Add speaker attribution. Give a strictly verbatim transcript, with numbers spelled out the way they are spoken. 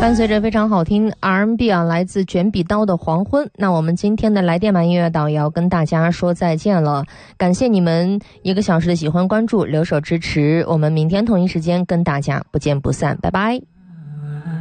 Speaker 1: 伴随着非常好听 R and B 啊，来自卷笔刀的黄昏。那我们今天的来电版音乐岛也要跟大家说再见了，感谢你们一个小时的喜欢关注留守支持，我们明天同一时间跟大家不见不散，拜拜。